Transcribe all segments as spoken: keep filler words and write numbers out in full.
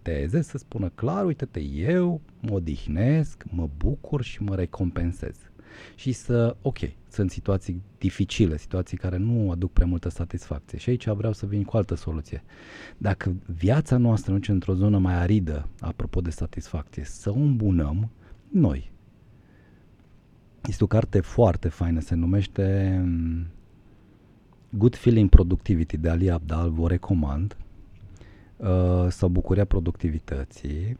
trateze, să spună clar, uite-te, eu mă odihnesc, mă bucur și mă recompensez. Și să, ok, sunt situații dificile, situații care nu aduc prea multă satisfacție. Și aici vreau să vin cu altă soluție. Dacă viața noastră nu e într-o zonă mai aridă, apropo de satisfacție, să o îmbunăm noi. Este o carte foarte faină, se numește Good Feeling Productivity de Ali Abdaal, vă recomand, uh, sau Bucuria productivității.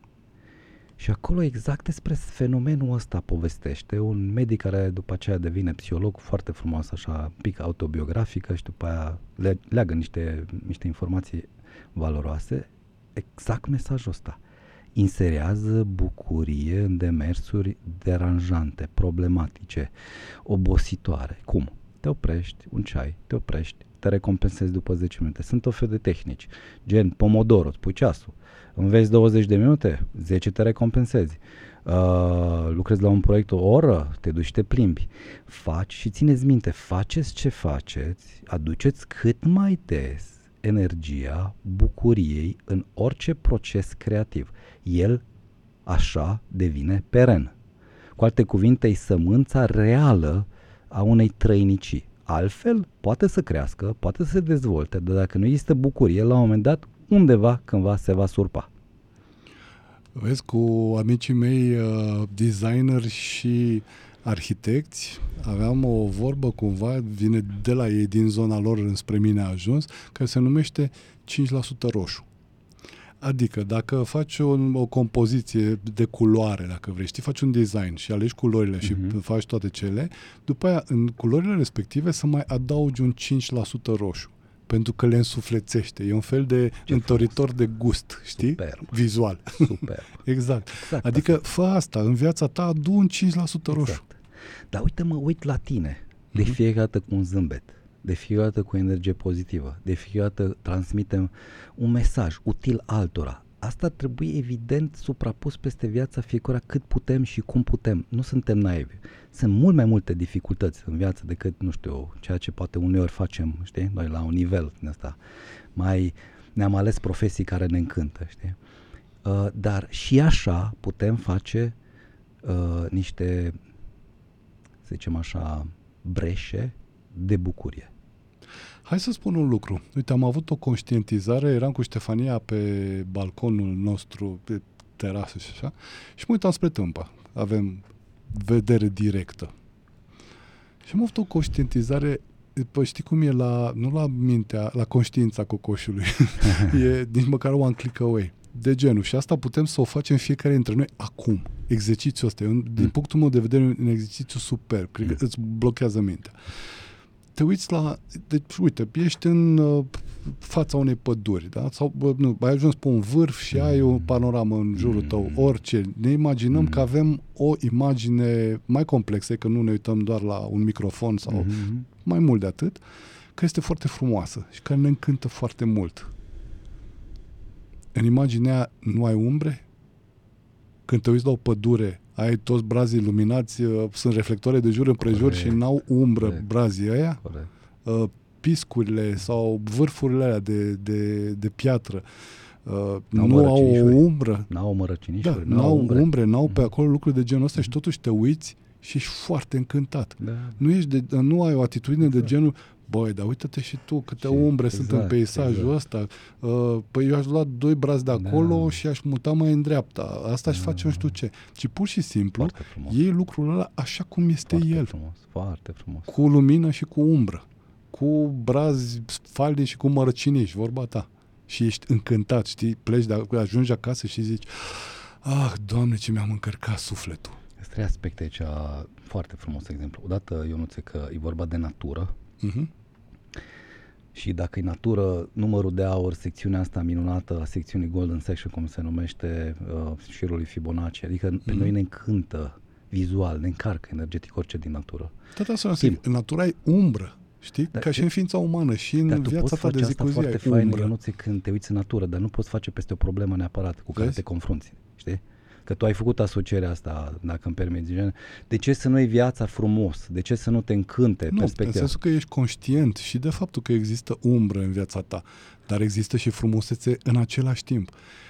Și acolo exact despre fenomenul ăsta povestește un medic care după aceea devine psiholog, foarte frumos, așa, pic autobiografică și după aia le, leagă niște, niște informații valoroase. Exact mesajul ăsta. Inserează bucurie în demersuri deranjante, problematice, obositoare. Cum? Te oprești, un ceai, te oprești, te recompensezi după zece minute. Sunt o fel de tehnici, gen Pomodoro, îți pui ceasul, înveți douăzeci de minute, zece te recompensezi. Uh, lucrezi la un proiect o oră, te duci și te plimbi. Faci și țineți minte, faceți ce faceți, aduceți cât mai des energia bucuriei în orice proces creativ. El așa devine peren. Cu alte cuvinte, e sămânța reală a unei trăinicii. Altfel, poate să crească, poate să se dezvolte, dar dacă nu există bucurie, la un moment dat, undeva, cândva, se va surpa. Vezi, cu amicii mei uh, designeri și arhitecți, aveam o vorbă cumva, vine de la ei, din zona lor înspre mine a ajuns, care se numește cinci la sută roșu. Adică dacă faci o, o compoziție de culoare, dacă vrei, știi, faci un design și alegi culorile uh-huh. și faci toate cele, după aia în culorile respective să mai adaugi un cinci la sută roșu, pentru că le însuflețește. E un fel de Ce întoritor frumos. De gust, știi? Superb. Vizual. Super. Exact. exact. Adică asta. Fă asta, în viața ta adu un cinci la sută roșu. Exact. Dar uite, mă uit la tine, de uh-huh. fiecare dată cu un zâmbet, de fiecare dată cu energie pozitivă, de fiecare dată transmitem un mesaj util altora. Asta trebuie evident suprapus peste viața fiecăruia cât putem și cum putem. Nu suntem naivi. Sunt mult mai multe dificultăți în viață decât, nu știu, ceea ce poate uneori facem, știi, noi la un nivel din ăsta. Mai ne-am ales profesii care ne încântă, știi? Uh, dar și așa putem face uh, niște, să zicem așa, breșe de bucurie. Hai să spun un lucru. Uite, am avut o conștientizare, eram cu Ștefania pe balconul nostru, pe terasă și așa, și mă uitam spre Tâmpa. Avem vedere directă. Și am avut o conștientizare, păi știi cum e la, nu la mintea, la conștiința cocoșului. E nici măcar one click away. De genul. Și asta putem să o facem fiecare dintre noi acum. Exercițiul ăsta. Un, din mm. punctul meu de vedere, un exercițiu superb. Cred că mm. îți blochează mintea. Te uiți la... Deci, uite, ești în uh, fața unei păduri, da? Sau, bă, nu, ai ajuns pe un vârf și mm. ai o panoramă în jurul tău, orice. Ne imaginăm mm. că avem o imagine mai complexă, că nu ne uităm doar la un microfon sau mm-hmm. mai mult de atât, că este foarte frumoasă și care ne încântă foarte mult. În imaginea nu ai umbre? Când te uiți la o pădure, ai toți brazii iluminați, uh, sunt reflectoare de jur împrejur Corect. Și n-au umbră Corect. Brazii ăia. Uh, piscurile sau vârfurile alea de, de, de piatră uh, nu au o umbră. N-au mărăcinișuri. Da, n-au umbre, umbre, n-au mm-hmm. pe acolo lucruri de genul ăsta mm-hmm. și totuși te uiți și ești foarte încântat. Da. Nu, ești de, nu ai o atitudine exact. De genul băi, dar uite-te și tu, câte și, umbre exact, sunt în peisajul exact. Ăsta. Uh, păi eu aș lua doi brazi de acolo da. Și aș muta mai în dreapta. Asta aș da. Face nu știu ce. Ci pur și simplu iei lucrul ăla așa cum este foarte el. Frumos, foarte frumos. Cu lumină și cu umbră. Cu brazi faldi și cu mărăciniși, vorba ta. Și ești încântat, știi? Pleci, de, ajungi acasă și zici ah, Doamne, ce mi-am încărcat sufletul. Sunt trei aspecte aici, foarte frumos exemplu. Odată, Ionuțe, că e vorba de natură. Uh-huh. Și dacă e natură, numărul de aur, secțiunea asta minunată a secțiunii Golden Section, cum se numește, uh, șirul lui Fibonacci, adică mm-hmm. pe noi ne încântă vizual, ne încarcă energetic orice din natură. Tot asta înseamnă, în natură ai umbră, știi? Da, ca și în ființa umană și în viața ta de zi cu zi ai fain, Ionuțe, când te uiți în natură, dar nu poți face peste o problemă neapărat cu Vezi? Care te confrunți, știi? Că tu ai făcut asocierea asta, dacă îmi permiți, gen, de ce să nu ai viața frumos? De ce să nu te încânte nu, perspectiva? În sensul că ești conștient și de faptul că există umbră în viața ta, dar există și frumusețe în același timp.